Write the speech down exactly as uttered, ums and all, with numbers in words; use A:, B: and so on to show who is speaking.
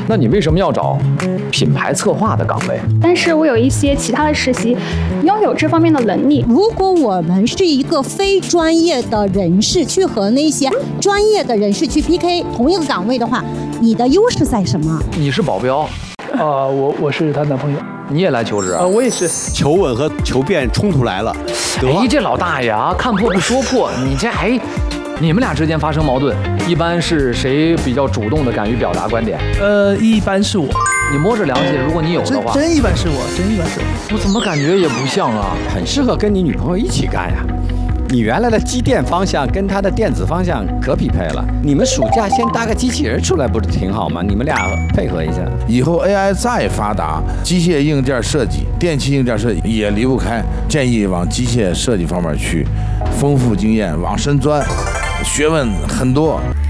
A: 那你为什么要找品牌策划的岗位？
B: 但是我有一些其他的实习，拥有这方面的能力。
C: 如果我们是一个非专业的人士去和那些专业的人士去 P K 同一个岗位的话，你的优势在什么？
A: 你是保镖，
D: 啊、呃，我我是她男朋友。
A: 你也来求职啊？
D: 呃，我也是。
E: 求稳和求变冲突来了。
A: 哎，这老大爷啊，看破不说破，你这还。你们俩之间发生矛盾，一般是谁比较主动的敢于表达观点？
D: 呃，一般是我。
A: 你摸着良心，如果你有的话，
D: 真真一般是我，真一般是我。
A: 我怎么感觉也不像啊？
E: 很适合跟你女朋友一起干呀。你原来的机电方向跟她的电子方向可匹配了。你们暑假先搭个机器人出来，不是挺好吗？你们俩配合一下。
F: 以后 A I 再发达，机械硬件设计、电气硬件设计也离不开。建议往机械设计方面去，丰富经验，往深钻。学问很多。